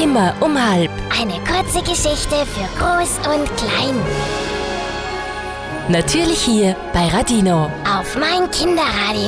Immer um 12:30. Eine kurze Geschichte für Groß und Klein. Natürlich hier bei Radino. Auf mein Kinderradio.